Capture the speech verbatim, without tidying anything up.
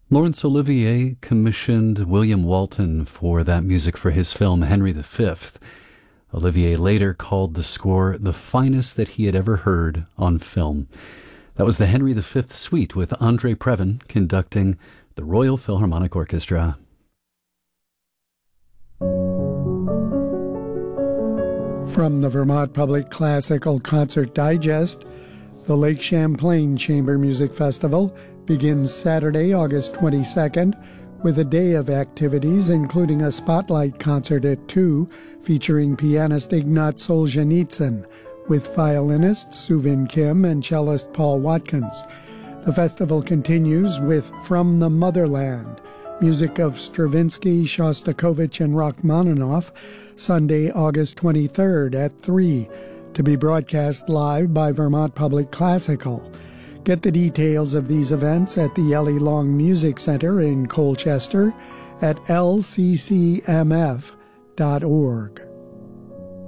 Laurence Olivier commissioned William Walton for that music for his film Henry the Fifth. Olivier later called the score the finest that he had ever heard on film. That was the Henry the Fifth Suite with Andre Previn conducting the Royal Philharmonic Orchestra. From the Vermont Public Classical Concert Digest, the Lake Champlain Chamber Music Festival begins Saturday, August twenty-second, with a day of activities, including a spotlight concert at two, featuring pianist Ignat Solzhenitsyn, with violinists Suvin Kim and cellist Paul Watkins. The festival continues with From the Motherland, music of Stravinsky, Shostakovich, and Rachmaninoff, Sunday, August twenty-third at three, to be broadcast live by Vermont Public Classical. Get the details of these events at the Ellie Long Music Center in Colchester at l c c m f dot org.